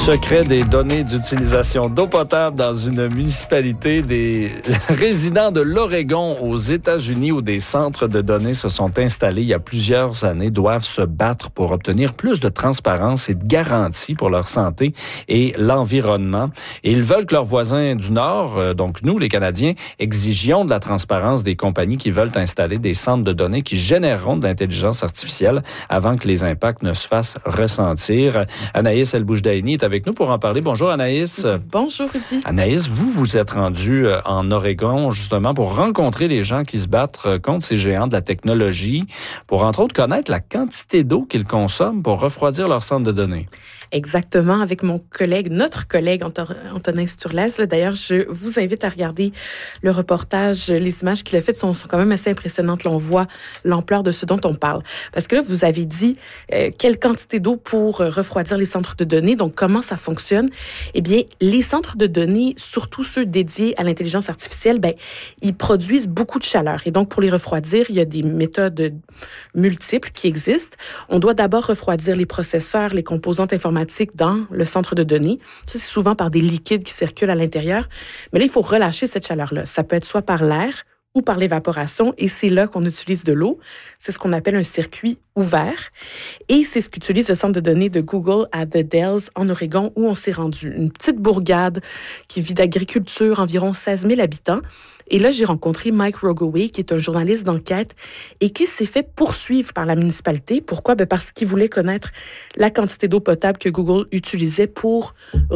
Secret des données d'utilisation d'eau potable dans une municipalité. Des résidents de l'Oregon aux États-Unis où des centres de données se sont installés il y a plusieurs années doivent se battre pour obtenir plus de transparence et de garanties pour leur santé et l'environnement. Et ils veulent que leurs voisins du Nord, donc nous les Canadiens, exigions de la transparence des compagnies qui veulent installer des centres de données qui généreront de l'intelligence artificielle avant que les impacts ne se fassent ressentir. Anaïs El-Boujdaïni est avec nous pour en parler. Bonjour Anaïs. Bonjour Rudy. Anaïs, vous êtes rendue en Oregon justement pour rencontrer les gens qui se battent contre ces géants de la technologie, pour entre autres connaître la quantité d'eau qu'ils consomment pour refroidir leur centre de données. Exactement, avec notre collègue Antonin Sturles. D'ailleurs, je vous invite à regarder le reportage. Les images qu'il a faites sont quand même assez impressionnantes. Là, on voit l'ampleur de ce dont on parle. Parce que là, vous avez dit quelle quantité d'eau pour refroidir les centres de données. Donc, comment ça fonctionne? Eh bien, les centres de données, surtout ceux dédiés à l'intelligence artificielle, ils produisent beaucoup de chaleur. Et donc, pour les refroidir, il y a des méthodes multiples qui existent. On doit d'abord refroidir les processeurs, les composantes informatiques dans le centre de données. Ça, c'est souvent par des liquides qui circulent à l'intérieur. Mais là, il faut relâcher cette chaleur-là. Ça peut être soit par l'air ou par l'évaporation, et c'est là qu'on utilise de l'eau. C'est ce qu'on appelle un circuit ouvert. Et c'est ce qu'utilise le centre de données de Google à The Dells, en Oregon, où on s'est rendu. Une petite bourgade qui vit d'agriculture, environ 16 000 habitants. Et là, j'ai rencontré Mike Rogoway, qui est un journaliste d'enquête et qui s'est fait poursuivre par la municipalité. Pourquoi? Parce qu'il voulait connaître la quantité d'eau potable que Google utilisait pour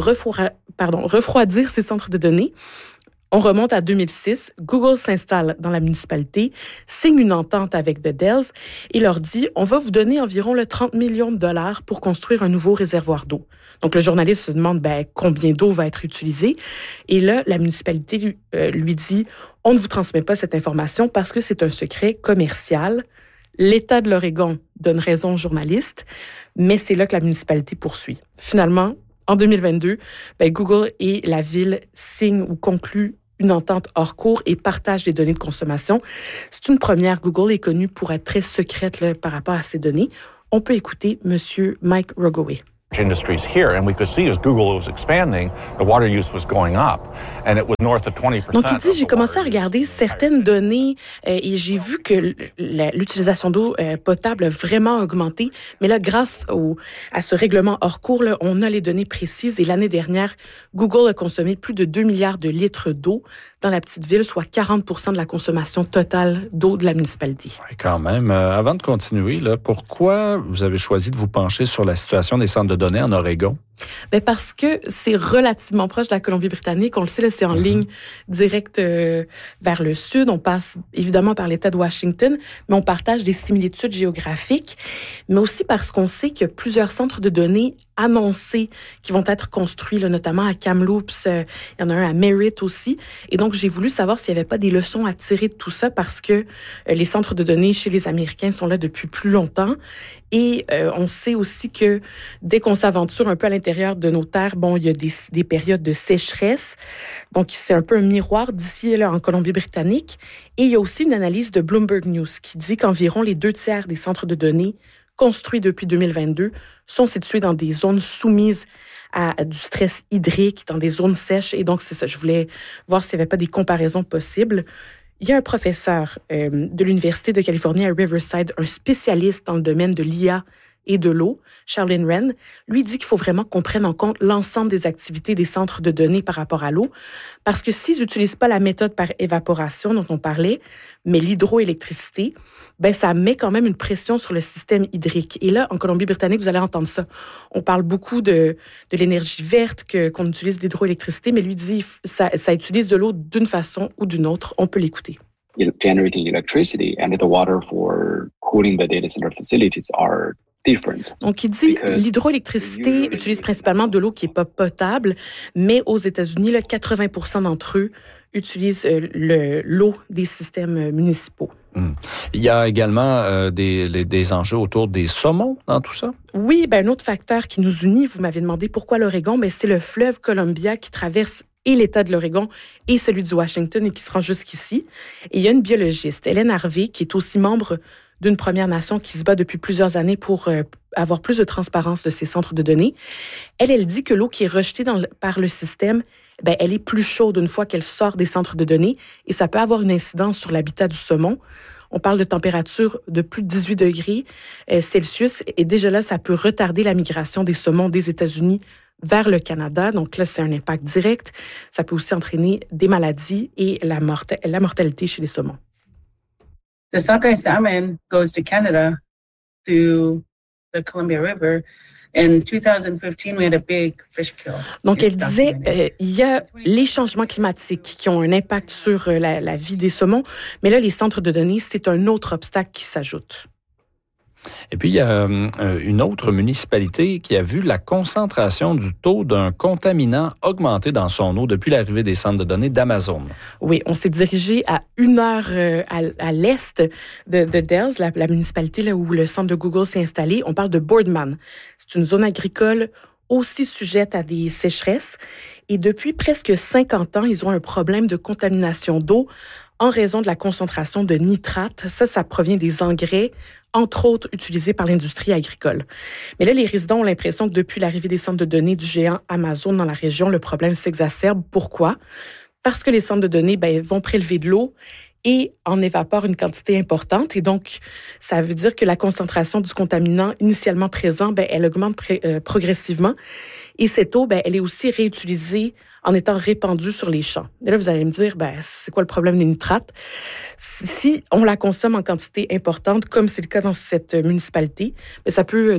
refroidir ses centres de données. On remonte à 2006. Google s'installe dans la municipalité, signe une entente avec The Dells et leur dit « On va vous donner environ 30 millions de dollars pour construire un nouveau réservoir d'eau. » Donc, le journaliste se demande combien d'eau va être utilisée. Et là, la municipalité lui dit « On ne vous transmet pas cette information parce que c'est un secret commercial. » L'État de l'Oregon donne raison au journaliste, mais c'est là que la municipalité poursuit. Finalement, en 2022, Google et la ville signent ou concluent une entente hors cours et partagent des données de consommation. C'est une première. Google est connu pour être très secrète par rapport à ces données. On peut écouter M. Mike Rogoway. Industries here, and we could see as Google was expanding, the water use was going up, and it was north of 20%. Donc, il dit, j'ai commencé à regarder certaines données et j'ai vu que l'utilisation d'eau potable a vraiment augmenté. Mais là, grâce à ce règlement hors cours, là, on a les données précises. Et l'année dernière, Google a consommé plus de 2 milliards de litres d'eau dans la petite ville, soit 40% de la consommation totale d'eau de la municipalité. Oui, quand même. Avant de continuer, pourquoi vous avez choisi de vous pencher sur la situation des centres de données en Oregon? Parce que c'est relativement proche de la Colombie-Britannique. On le sait, là, c'est en ligne directe vers le sud. On passe évidemment par l'État de Washington, mais on partage des similitudes géographiques, mais aussi parce qu'on sait qu'il y a plusieurs centres de données annoncés qui vont être construits, là, notamment à Kamloops. Il y en a un à Merritt aussi. Et donc, j'ai voulu savoir s'il n'y avait pas des leçons à tirer de tout ça parce que les centres de données chez les Américains sont là depuis plus longtemps. Et on sait aussi que dès qu'on s'aventure un peu à l'intérieur de nos terres, il y a des périodes de sécheresse. Donc, c'est un peu un miroir d'ici là en Colombie-Britannique. Et il y a aussi une analyse de Bloomberg News qui dit qu'environ les 2/3 des centres de données construits depuis 2022 sont situés dans des zones soumises à du stress hydrique, dans des zones sèches. Et donc, c'est ça. Je voulais voir s'il n'y avait pas des comparaisons possibles. Il y a un professeur de l'Université de Californie à Riverside, un spécialiste dans le domaine de l'IA et de l'eau, Charlene Wren, lui dit qu'il faut vraiment qu'on prenne en compte l'ensemble des activités des centres de données par rapport à l'eau, parce que s'ils n'utilisent pas la méthode par évaporation dont on parlait, mais l'hydroélectricité, ça met quand même une pression sur le système hydrique. Et là, en Colombie-Britannique, vous allez entendre ça. On parle beaucoup de l'énergie verte, qu'on utilise l'hydroélectricité, mais lui dit ça utilise de l'eau d'une façon ou d'une autre. On peut l'écouter. Generating electricity and the water for cooling the data center facilities are different. Donc, il dit l'hydroélectricité utilise principalement de l'eau qui n'est pas potable, mais aux États-Unis, 80% d'entre eux utilisent l'eau des systèmes municipaux. Il y a également des enjeux autour des saumons dans tout ça? Oui, un autre facteur qui nous unit, vous m'avez demandé pourquoi l'Oregon, c'est le fleuve Columbia qui traverse et l'État de l'Oregon et celui du Washington et qui se rend jusqu'ici. Et il y a une biologiste, Hélène Harvey, qui est aussi membre d'une Première Nation qui se bat depuis plusieurs années pour avoir plus de transparence de ces centres de données. Elle dit que l'eau qui est rejetée par le système, elle est plus chaude une fois qu'elle sort des centres de données et ça peut avoir une incidence sur l'habitat du saumon. On parle de température de plus de 18 degrés Celsius et déjà là, ça peut retarder la migration des saumons des États-Unis vers le Canada. Donc là, c'est un impact direct. Ça peut aussi entraîner des maladies et la mortalité chez les saumons. The sockeye salmon goes to Canada through the Columbia River. In 2015, we had a big fish kill. Donc, elle disait, il y a les changements climatiques qui ont un impact sur la vie des saumons, mais là, les centres de données, c'est un autre obstacle qui s'ajoute. Et puis, il y a une autre municipalité qui a vu la concentration du taux d'un contaminant augmenter dans son eau depuis l'arrivée des centres de données d'Amazon. Oui, on s'est dirigé à 1 heure à l'est de Dells, la municipalité là, où le centre de Google s'est installé. On parle de Boardman. C'est une zone agricole aussi sujette à des sécheresses. Et depuis presque 50 ans, ils ont un problème de contamination d'eau en raison de la concentration de nitrates. Ça provient des engrais, entre autres utilisés par l'industrie agricole. Mais là, les résidents ont l'impression que depuis l'arrivée des centres de données du géant Amazon dans la région, le problème s'exacerbe. Pourquoi? Parce que les centres de données vont prélever de l'eau et en évaporent une quantité importante. Et donc, ça veut dire que la concentration du contaminant initialement présent, elle augmente progressivement. Et cette eau, elle est aussi réutilisée en étant répandue sur les champs. Et là, vous allez me dire, c'est quoi le problème des nitrates? Si on la consomme en quantité importante, comme c'est le cas dans cette municipalité, ça peut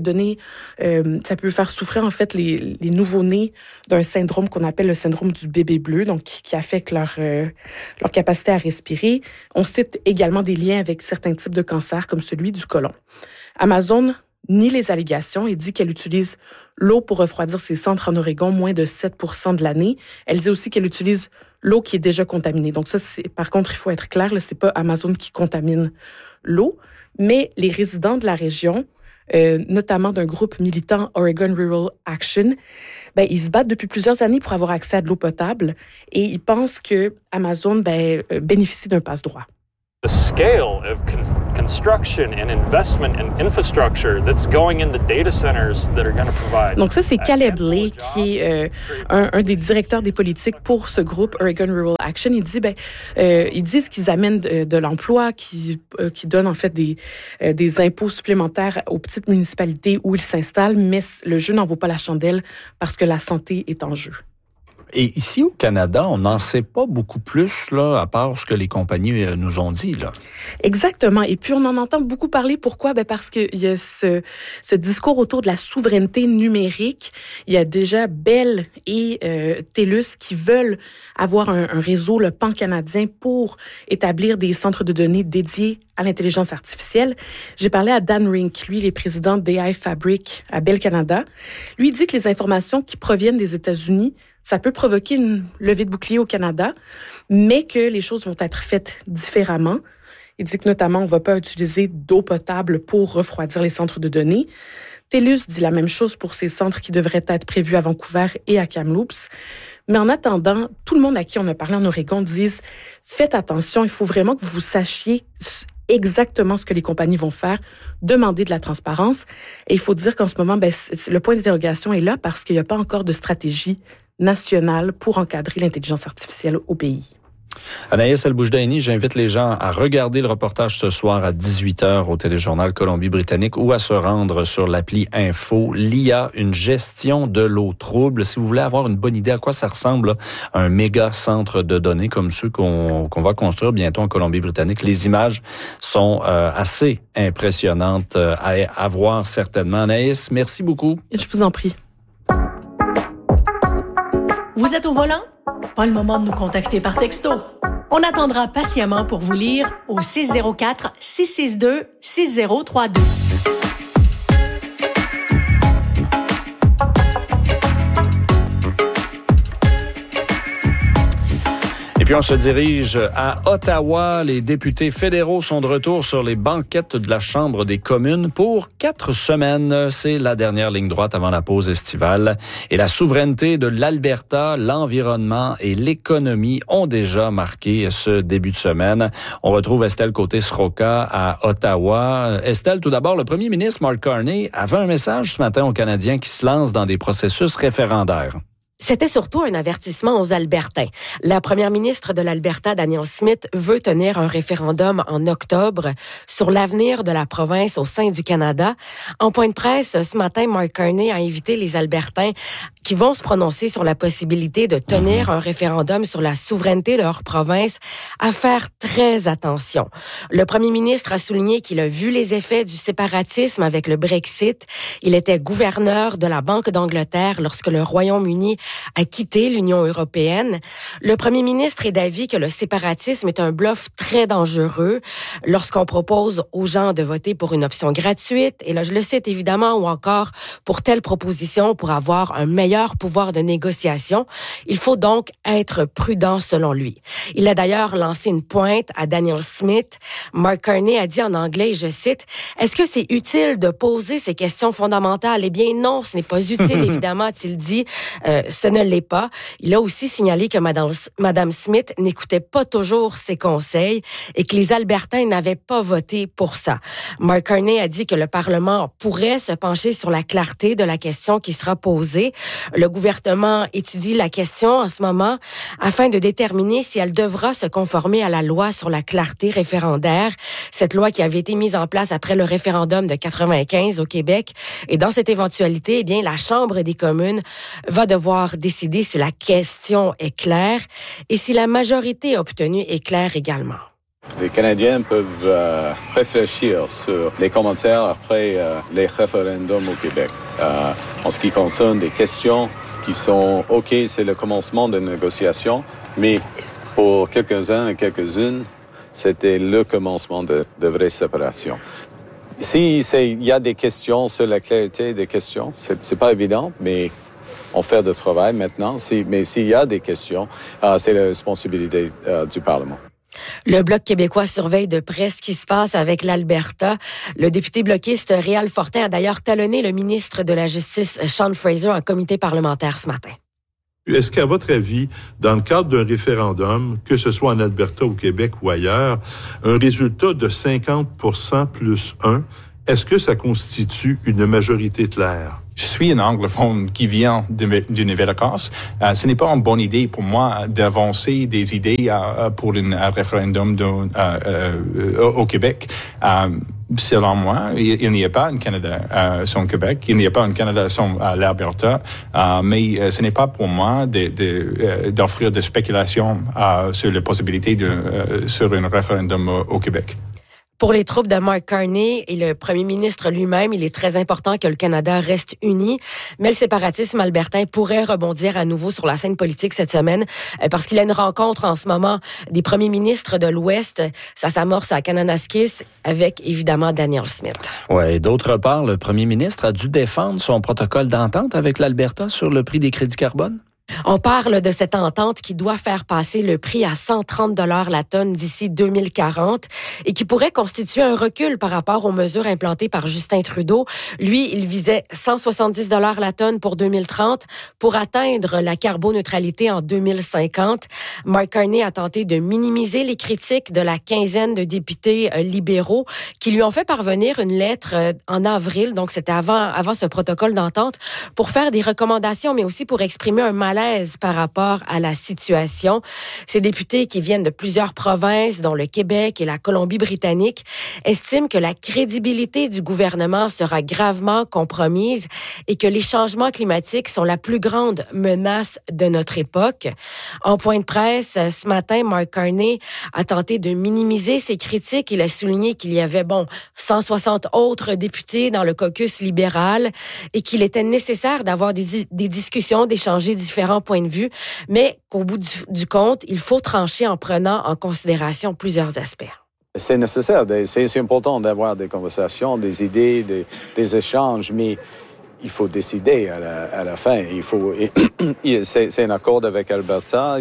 faire souffrir en fait les nouveau-nés d'un syndrome qu'on appelle le syndrome du bébé bleu, donc qui affecte leur capacité à respirer. On cite également des liens avec certains types de cancers, comme celui du côlon. Amazon nie les allégations et dit qu'elle utilise l'eau pour refroidir ses centres en Oregon moins de 7% de l'année. Elle dit aussi qu'elle utilise l'eau qui est déjà contaminée. Donc ça, par contre, il faut être clair, là, c'est pas Amazon qui contamine l'eau, mais les résidents de la région, notamment d'un groupe militant Oregon Rural Action, ils se battent depuis plusieurs années pour avoir accès à de l'eau potable et ils pensent que Amazon bénéficie d'un passe-droit. The scale of construction and investment in infrastructure that's going in the data centers that are going to provide. Donc ça, c'est Caleb Lay, qui est un des directeurs des politiques pour ce groupe Oregon Rural Action. Il dit, ils disent qu'ils amènent de l'emploi, qui donnent en fait des impôts supplémentaires aux petites municipalités où ils s'installent, mais le jeu n'en vaut pas la chandelle parce que la santé est en jeu. Et ici, au Canada, on n'en sait pas beaucoup plus, là, à part ce que les compagnies nous ont dit, là. Exactement. Et puis, on en entend beaucoup parler. Pourquoi? Parce qu'il y a ce discours autour de la souveraineté numérique. Il y a déjà Bell et TELUS qui veulent avoir un réseau, le pan-canadien, pour établir des centres de données dédiés à l'intelligence artificielle. J'ai parlé à Dan Rink, lui, il est président d'AI Fabric à Bell Canada. Lui, il dit que les informations qui proviennent des États-Unis, ça peut provoquer une levée de bouclier au Canada, mais que les choses vont être faites différemment. Il dit que notamment, on ne va pas utiliser d'eau potable pour refroidir les centres de données. TELUS dit la même chose pour ces centres qui devraient être prévus à Vancouver et à Kamloops. Mais en attendant, tout le monde à qui on a parlé en Oregon disent « Faites attention, il faut vraiment que vous sachiez exactement ce que les compagnies vont faire, demander de la transparence. » Et il faut dire qu'en ce moment, le point d'interrogation est là parce qu'il n'y a pas encore de stratégie nationale pour encadrer l'intelligence artificielle au pays. Anaïs El-Boujdaini, j'invite les gens à regarder le reportage ce soir à 18h au téléjournal Colombie-Britannique ou à se rendre sur l'appli Info. L'IA, une gestion de l'eau trouble. Si vous voulez avoir une bonne idée à quoi ça ressemble, là, un méga centre de données comme ceux qu'on va construire bientôt en Colombie-Britannique, les images sont assez impressionnantes à voir certainement. Anaïs, merci beaucoup. Je vous en prie. Vous êtes au volant? Pas le moment de nous contacter par texto. On attendra patiemment pour vous lire au 604-662-6032. Et puis puis on se dirige à Ottawa. Les députés fédéraux sont de retour sur les banquettes de la Chambre des communes pour 4 semaines. C'est la dernière ligne droite avant la pause estivale. Et la souveraineté de l'Alberta, l'environnement et l'économie ont déjà marqué ce début de semaine. On retrouve Estelle Côté-Sroka à Ottawa. Estelle, tout d'abord, le premier ministre Mark Carney avait un message ce matin aux Canadiens qui se lancent dans des processus référendaires. C'était surtout un avertissement aux Albertains. La première ministre de l'Alberta, Danielle Smith, veut tenir un référendum en octobre sur l'avenir de la province au sein du Canada. En point de presse, ce matin, Mark Carney a invité les Albertains qui vont se prononcer sur la possibilité de tenir un référendum sur la souveraineté de leur province à faire très attention. Le premier ministre a souligné qu'il a vu les effets du séparatisme avec le Brexit. Il était gouverneur de la Banque d'Angleterre lorsque le Royaume-Uni a quitté l'Union européenne. Le premier ministre est d'avis que le séparatisme est un bluff très dangereux lorsqu'on propose aux gens de voter pour une option gratuite, et là je le cite évidemment, ou encore pour telle proposition pour avoir un meilleur pouvoir de négociation. Il faut donc être prudent selon lui. Il a d'ailleurs lancé une pointe à Danielle Smith. Mark Carney a dit en anglais, je cite, « Est-ce que c'est utile de poser ces questions fondamentales? » Eh bien non, ce n'est pas utile, évidemment, a-t-il dit. Ce ne l'est pas. Il a aussi signalé que Mme Smith n'écoutait pas toujours ses conseils et que les Albertains n'avaient pas voté pour ça. Mark Carney a dit que le Parlement pourrait se pencher sur la clarté de la question qui sera posée. Le gouvernement étudie la question en ce moment afin de déterminer si elle devra se conformer à la loi sur la clarté référendaire, cette loi qui avait été mise en place après le référendum de 95 au Québec. Et dans cette éventualité, eh bien, la Chambre des communes va devoir décider si la question est claire et si la majorité obtenue est claire également. Les Canadiens peuvent réfléchir sur les commentaires après les référendums au Québec. En ce qui concerne des questions qui sont OK, c'est le commencement de négociations, mais pour quelques-uns et quelques-unes, c'était le commencement de vraie séparation. Il y a des questions sur la clarité des questions, c'est pas évident, mais on fait du travail maintenant. Mais s'il y a des questions, c'est la responsabilité du Parlement. Le Bloc québécois surveille de près ce qui se passe avec l'Alberta. Le député bloquiste Réal Fortin a d'ailleurs talonné le ministre de la Justice, Sean Fraser, en comité parlementaire ce matin. Est-ce qu'à votre avis, dans le cadre d'un référendum, que ce soit en Alberta, au Québec ou ailleurs, un résultat de 50% plus 1, est-ce que ça constitue une majorité claire? Je suis un anglophone qui vient du Nouvelle-Écosse. Ce n'est pas une bonne idée pour moi d'avancer des idées pour un référendum au Québec. Selon moi, il n'y a pas un Canada sans Québec, il n'y a pas un Canada sans l'Alberta, mais ce n'est pas pour moi d'offrir des spéculations sur la possibilité sur un référendum au Québec. Pour les troupes de Mark Carney et le premier ministre lui-même, il est très important que le Canada reste uni, mais le séparatisme albertain pourrait rebondir à nouveau sur la scène politique cette semaine parce qu'il y a une rencontre en ce moment des premiers ministres de l'Ouest. Ça s'amorce à Kananaskis avec évidemment Danielle Smith. Ouais, d'autre part, le premier ministre a dû défendre son protocole d'entente avec l'Alberta sur le prix des crédits carbone. On parle de cette entente qui doit faire passer le prix à 130 $ la tonne d'ici 2040 et qui pourrait constituer un recul par rapport aux mesures implantées par Justin Trudeau. Lui, il visait 170 $ la tonne pour 2030 pour atteindre la carboneutralité en 2050. Mark Carney a tenté de minimiser les critiques de la quinzaine de députés libéraux qui lui ont fait parvenir une lettre en avril, donc c'était avant ce protocole d'entente, pour faire des recommandations, mais aussi pour exprimer un malaise par rapport à la situation. Ces députés qui viennent de plusieurs provinces, dont le Québec et la Colombie-Britannique, estiment que la crédibilité du gouvernement sera gravement compromise et que les changements climatiques sont la plus grande menace de notre époque. En point de presse, ce matin, Mark Carney a tenté de minimiser ses critiques. Il a souligné qu'il y avait, 160 autres députés dans le caucus libéral et qu'il était nécessaire d'avoir des discussions, d'échanger différents points de vue, mais qu'au bout du compte, il faut trancher en prenant en considération plusieurs aspects. C'est nécessaire, c'est important d'avoir des conversations, des idées, des échanges, mais il faut décider à la fin. C'est un accord avec Alberta.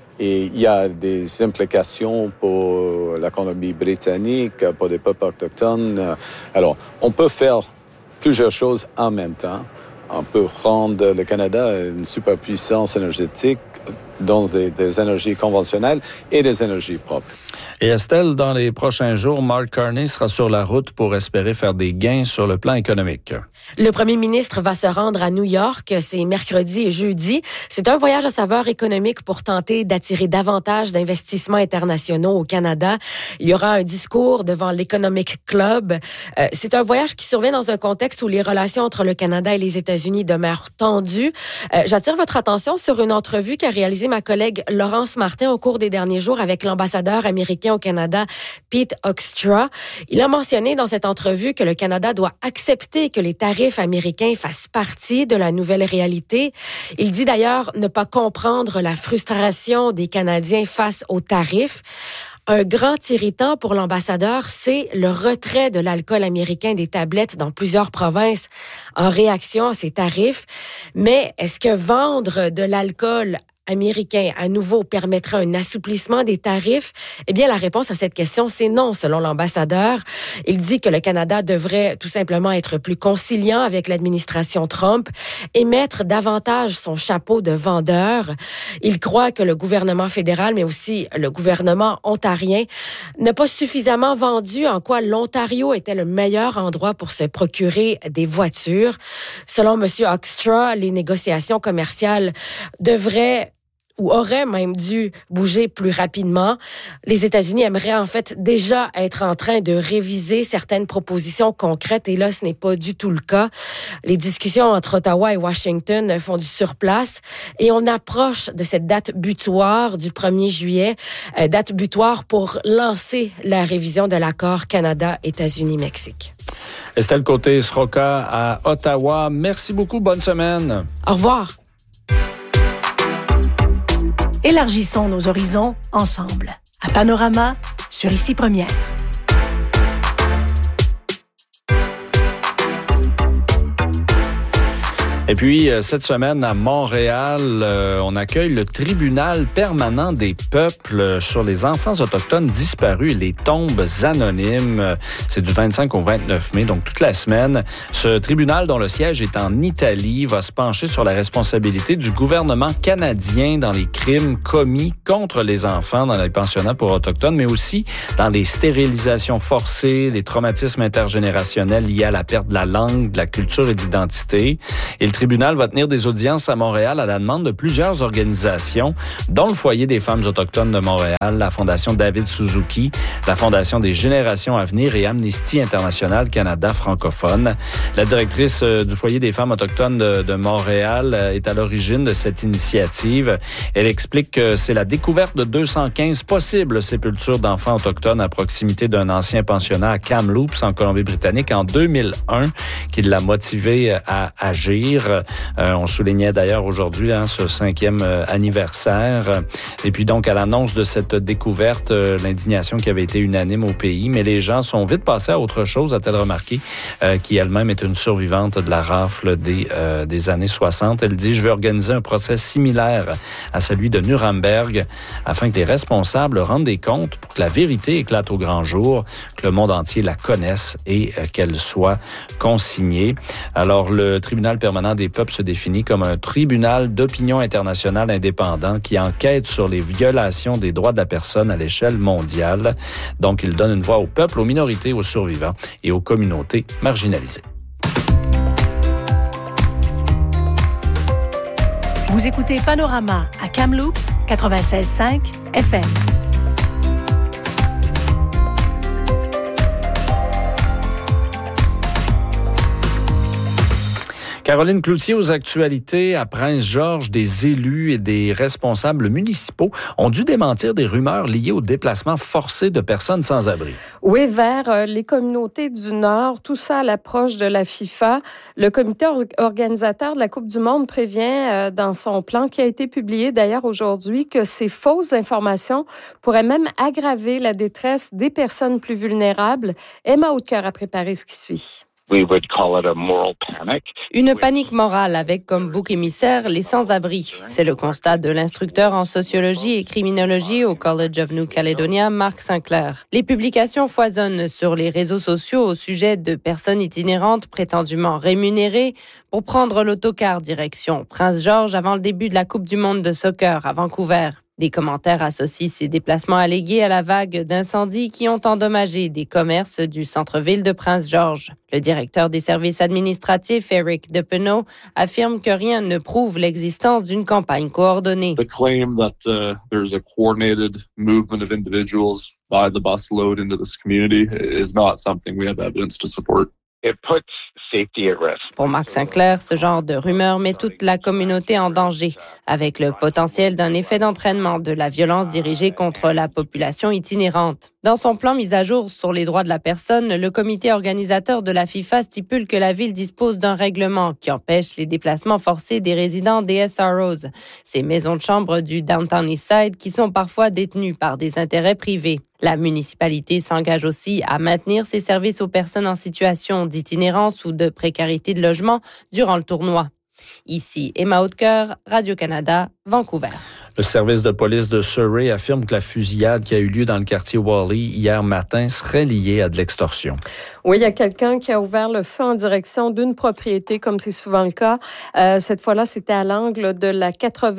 Il y a des implications pour la Colombie-Britannique, pour les peuples autochtones. Alors, on peut faire plusieurs choses en même temps. On peut rendre le Canada une superpuissance énergétique dans des énergies conventionnelles et des énergies propres. Et Estelle, dans les prochains jours, Mark Carney sera sur la route pour espérer faire des gains sur le plan économique. Le premier ministre va se rendre à New York, c'est mercredi et jeudi. C'est un voyage à saveur économique pour tenter d'attirer davantage d'investissements internationaux au Canada. Il y aura un discours devant l'Economic Club. C'est un voyage qui survient dans un contexte où les relations entre le Canada et les États-Unis demeurent tendues. J'attire votre attention sur une entrevue qu'a réalisée ma collègue Laurence Martin au cours des derniers jours avec l'ambassadeur américain au Canada, Pete Hoekstra. Il a mentionné dans cette entrevue que le Canada doit accepter que les tarifs américains fassent partie de la nouvelle réalité. Il dit d'ailleurs ne pas comprendre la frustration des Canadiens face aux tarifs. Un grand irritant pour l'ambassadeur, c'est le retrait de l'alcool américain des tablettes dans plusieurs provinces en réaction à ces tarifs. Mais est-ce que vendre de l'alcool américain à nouveau permettra un assouplissement des tarifs? Eh bien, la réponse à cette question, c'est non, selon l'ambassadeur. Il dit que le Canada devrait tout simplement être plus conciliant avec l'administration Trump et mettre davantage son chapeau de vendeur. Il croit que le gouvernement fédéral, mais aussi le gouvernement ontarien, n'a pas suffisamment vendu en quoi l'Ontario était le meilleur endroit pour se procurer des voitures. Selon M. Hoekstra, les négociations commerciales devraient ou aurait même dû bouger plus rapidement. Les États-Unis aimeraient en fait déjà être en train de réviser certaines propositions concrètes et là, ce n'est pas du tout le cas. Les discussions entre Ottawa et Washington font du surplace et on approche de cette date butoir du 1er juillet, date butoir pour lancer la révision de l'accord Canada-États-Unis-Mexique. Estelle Côté-Sroka à Ottawa. Merci beaucoup. Bonne semaine. Au revoir. Élargissons nos horizons ensemble. À Panorama, sur Ici Première. Et puis, cette semaine, à Montréal, on accueille le tribunal permanent des peuples sur les enfants autochtones disparus et les tombes anonymes. C'est du 25 au 29 mai, donc toute la semaine. Ce tribunal, dont le siège est en Italie, va se pencher sur la responsabilité du gouvernement canadien dans les crimes commis contre les enfants dans les pensionnats pour autochtones, mais aussi dans les stérilisations forcées, les traumatismes intergénérationnels liés à la perte de la langue, de la culture et de l'identité. Et le tribunal va tenir des audiences à Montréal à la demande de plusieurs organisations, dont le Foyer des femmes autochtones de Montréal, la Fondation David Suzuki, la Fondation des Générations à venir et Amnesty International Canada francophone. La directrice du Foyer des femmes autochtones de Montréal est à l'origine de cette initiative. Elle explique que c'est la découverte de 215 possibles sépultures d'enfants autochtones à proximité d'un ancien pensionnat à Kamloops, en Colombie-Britannique, en 2001, qui l'a motivée à agir. On soulignait d'ailleurs aujourd'hui ce 5e anniversaire. Et puis donc, à l'annonce de cette découverte, l'indignation qui avait été unanime au pays, mais les gens sont vite passés à autre chose, a-t-elle remarqué, qui elle-même est une survivante de la rafle des années 60. Elle dit « Je vais organiser un procès similaire à celui de Nuremberg afin que les responsables rendent des comptes pour que la vérité éclate au grand jour, que le monde entier la connaisse et qu'elle soit consignée. » Alors, le tribunal permanent des peuples se définit comme un tribunal d'opinion internationale indépendant qui enquête sur les violations des droits de la personne à l'échelle mondiale. Donc, il donne une voix aux peuples, aux minorités, aux survivants et aux communautés marginalisées. Vous écoutez Panorama à Kamloops 96.5 FM. Caroline Cloutier aux actualités. À Prince-Georges, des élus et des responsables municipaux ont dû démentir des rumeurs liées au déplacement forcé de personnes sans abri. Oui, vers les communautés du Nord, tout ça à l'approche de la FIFA. Le comité organisateur de la Coupe du Monde prévient dans son plan qui a été publié d'ailleurs aujourd'hui que ces fausses informations pourraient même aggraver la détresse des personnes plus vulnérables. Emma Hautecoeur a préparé ce qui suit. Une panique morale avec comme bouc émissaire les sans-abri. C'est le constat de l'instructeur en sociologie et criminologie au College of New Caledonia, Mark Sinclair. Les publications foisonnent sur les réseaux sociaux au sujet de personnes itinérantes prétendument rémunérées pour prendre l'autocar direction Prince-Georges avant le début de la Coupe du monde de soccer à Vancouver. Des commentaires associent ces déplacements allégués à la vague d'incendies qui ont endommagé des commerces du centre-ville de Prince-Georges. Le directeur des services administratifs, Eric Depeneau, affirme que rien ne prouve l'existence d'une campagne coordonnée. The claim that there's a coordinated movement of individuals by the busload into this community is not something we have evidence to support. It puts safety at risk. Pour Mark Sinclair, ce genre de rumeur met toute la communauté en danger, avec le potentiel d'un effet d'entraînement de la violence dirigée contre la population itinérante. Dans son plan mis à jour sur les droits de la personne, le comité organisateur de la FIFA stipule que la ville dispose d'un règlement qui empêche les déplacements forcés des résidents des SROs, ces maisons de chambre du Downtown Eastside qui sont parfois détenues par des intérêts privés. La municipalité s'engage aussi à maintenir ses services aux personnes en situation d'itinérance ou de précarité de logement durant le tournoi. Ici, Emma Hautecoeur, Radio-Canada, Vancouver. Le service de police de Surrey affirme que la fusillade qui a eu lieu dans le quartier Whalley hier matin serait liée à de l'extorsion. Oui, il y a quelqu'un qui a ouvert le feu en direction d'une propriété, comme c'est souvent le cas. Cette fois-là, c'était à l'angle de la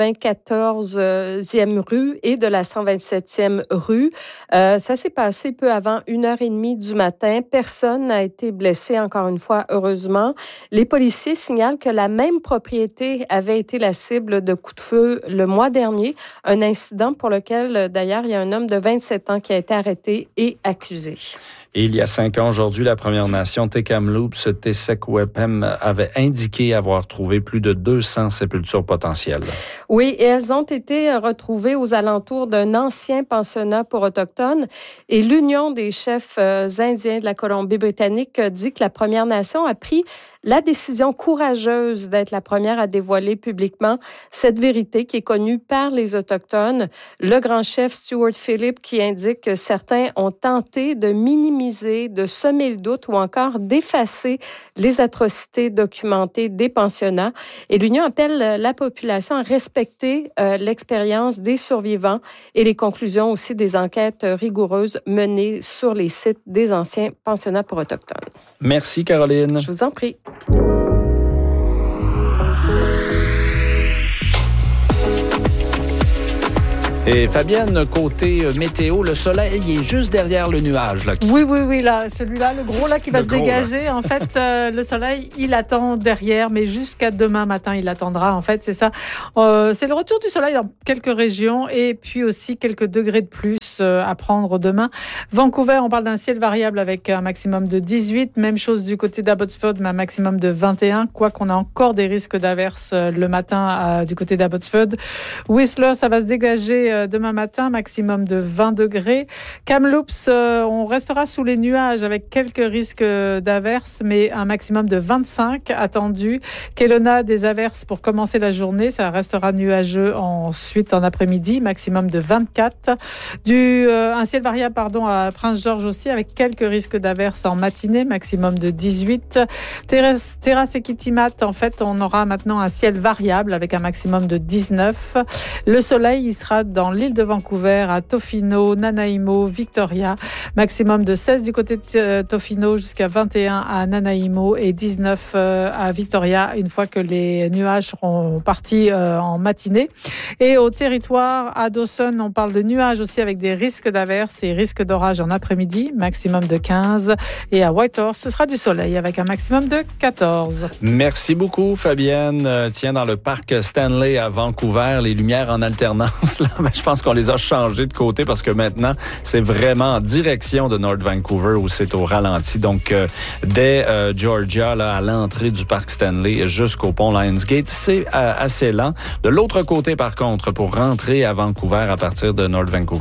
94e rue et de la 127e rue. Ça s'est passé peu avant 1h30 du matin. Personne n'a été blessé, encore une fois, heureusement. Les policiers signalent que la même propriété avait été la cible de coups de feu le mois dernier. Un incident pour lequel, d'ailleurs, il y a un homme de 27 ans qui a été arrêté et accusé. Et il y a 5 ans aujourd'hui, la Première Nation Tk'emlúps Tsek-Wepem avait indiqué avoir trouvé plus de 200 sépultures potentielles. Oui, et elles ont été retrouvées aux alentours d'un ancien pensionnat pour Autochtones. Et l'Union des chefs indiens de la Colombie-Britannique dit que la Première Nation a pris la décision courageuse d'être la première à dévoiler publiquement cette vérité qui est connue par les Autochtones. Le grand chef Stuart Philip qui indique que certains ont tenté de minimiser, de semer le doute ou encore d'effacer les atrocités documentées des pensionnats. Et l'Union appelle la population à respecter l'expérience des survivants et les conclusions aussi des enquêtes rigoureuses menées sur les sites des anciens pensionnats pour Autochtones. Merci, Caroline. Je vous en prie. Et Fabienne, côté météo, le soleil est juste derrière le nuage. Là, Oui, là, celui-là, le gros là qui va se dégager. Là. En fait, le soleil, il attend derrière, mais jusqu'à demain matin, il attendra. En fait, c'est ça. C'est le retour du soleil dans quelques régions et puis aussi quelques degrés de plus à prendre demain. Vancouver, on parle d'un ciel variable avec un maximum de 18. Même chose du côté d'Abbotsford, mais un maximum de 21. Quoiqu'on a encore des risques d'averses le matin du côté d'Abbotsford. Whistler, ça va se dégager demain matin, maximum de 20 degrés. Kamloops, on restera sous les nuages avec quelques risques d'averses, mais un maximum de 25 attendu. Kelowna, des averses pour commencer la journée, ça restera nuageux ensuite en après-midi, maximum de 24. Un ciel variable, à Prince-Georges aussi, avec quelques risques d'averses en matinée, maximum de 18. Terrasse et Kitimat, en fait, on aura maintenant un ciel variable avec un maximum de 19. Le soleil, il sera dans l'île de Vancouver, à Tofino, Nanaimo, Victoria. Maximum de 16 du côté de Tofino jusqu'à 21 à Nanaimo et 19 à Victoria une fois que les nuages seront partis en matinée. Et au territoire, à Dawson, on parle de nuages aussi avec des risques d'averses et risques d'orage en après-midi, maximum de 15. Et à Whitehorse, ce sera du soleil avec un maximum de 14. Merci beaucoup, Fabienne. Tiens, dans le parc Stanley à Vancouver, les lumières en alternance, là, je pense qu'on les a changées de côté parce que maintenant, c'est vraiment en direction de North Vancouver où c'est au ralenti. Donc, dès Georgia, là, à l'entrée du parc Stanley jusqu'au pont Lionsgate, c'est assez lent. De l'autre côté, par contre, pour rentrer à Vancouver à partir de North Vancouver, là, pas de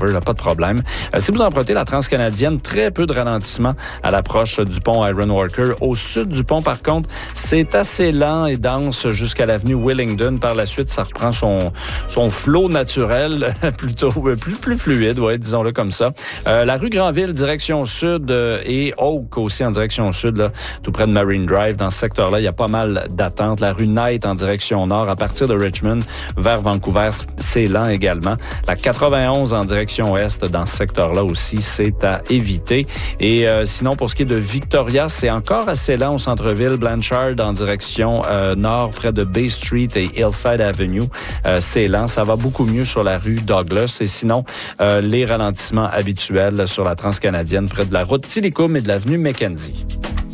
problème. Si vous empruntez la transcanadienne, très peu de ralentissement à l'approche du pont Ironworker. Au sud du pont, par contre, c'est assez lent et dense jusqu'à l'avenue Willingdon. Par la suite, ça reprend son flot naturel, plutôt plus fluide, ouais, disons-le comme ça. La rue Granville, direction sud, et Oak aussi en direction sud, là, tout près de Marine Drive. Dans ce secteur-là, il y a pas mal d'attentes. La rue Knight en direction nord, à partir de Richmond vers Vancouver, c'est lent également. La 91 en direction est, dans ce secteur-là aussi, c'est à éviter. Et sinon, pour ce qui est de Victoria, c'est encore assez lent au centre-ville. Blanchard en direction nord, près de Bay Street et Hillside Avenue. C'est lent. Ça va beaucoup mieux sur la rue Douglas. Et sinon, les ralentissements habituels sur la transcanadienne, près de la route Tillicum et de l'avenue Mackenzie.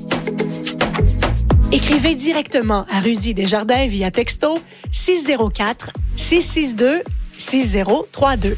Écrivez directement à Rudy Desjardins via texto 604 662 6032.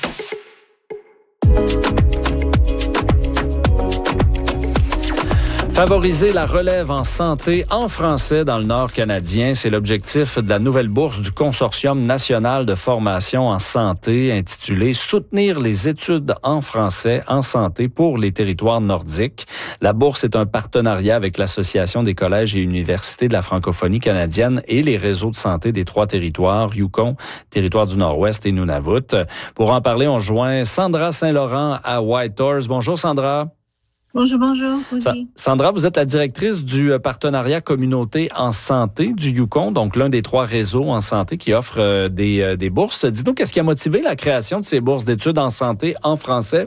Favoriser la relève en santé en français dans le Nord canadien, c'est l'objectif de la nouvelle bourse du Consortium national de formation en santé intitulée « Soutenir les études en français en santé pour les territoires nordiques ». La bourse est un partenariat avec l'Association des collèges et universités de la francophonie canadienne et les réseaux de santé des 3 territoires, Yukon, territoire du Nord-Ouest et Nunavut. Pour en parler, on joint Sandra Saint-Laurent à Whitehorse. Bonjour Sandra. Bonjour. Sandra, vous êtes la directrice du partenariat communauté en santé du Yukon, donc l'un des 3 réseaux en santé qui offre des bourses. Dites-nous, qu'est-ce qui a motivé la création de ces bourses d'études en santé en français?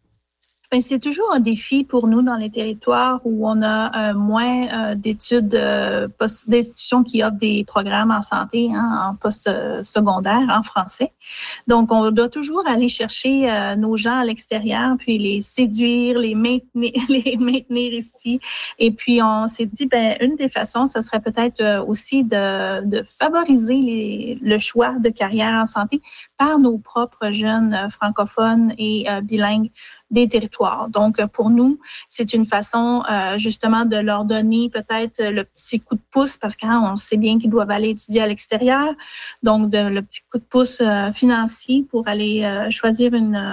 Bien, c'est toujours un défi pour nous dans les territoires où on a moins d'études, d'institutions qui offrent des programmes en santé, en post-secondaire, en français. Donc, on doit toujours aller chercher nos gens à l'extérieur, puis les séduire, les maintenir ici. Et puis, on s'est dit, une des façons, ça serait peut-être aussi de favoriser le choix de carrière en santé par nos propres jeunes francophones et bilingues des territoires. Donc, pour nous, c'est une façon justement de leur donner peut-être le petit coup de pouce parce qu'on sait bien qu'ils doivent aller étudier à l'extérieur. Donc, le petit coup de pouce financier pour aller choisir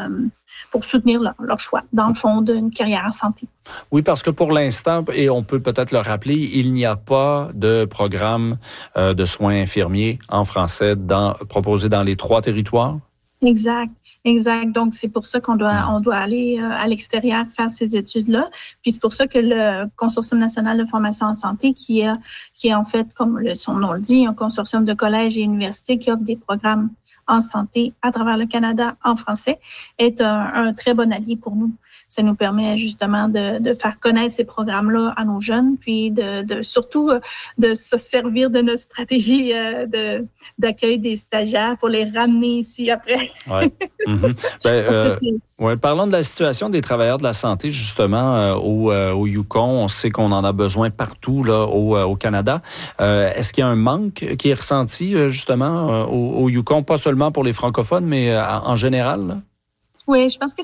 pour soutenir leur choix, dans le fond, d'une carrière en santé. Oui, parce que pour l'instant, et on peut peut-être le rappeler, il n'y a pas de programme de soins infirmiers en français proposé dans les 3 territoires. Exact. Donc, c'est pour ça qu'on doit aller à l'extérieur faire ces études-là. Puis, c'est pour ça que le Consortium national de formation en santé, qui est en fait, comme son nom le dit, un consortium de collèges et universités qui offre des programmes en santé à travers le Canada en français, est un très bon allié pour nous. Ça nous permet justement de faire connaître ces programmes-là à nos jeunes, puis surtout de se servir de notre stratégie d'accueil des stagiaires pour les ramener ici après. Ouais. Mm-hmm. Parlons de la situation des travailleurs de la santé, justement, au Yukon. On sait qu'on en a besoin partout là, au Canada. Est-ce qu'il y a un manque qui est ressenti, justement, au Yukon, pas seulement pour les francophones, mais en général, là? Oui, je pense que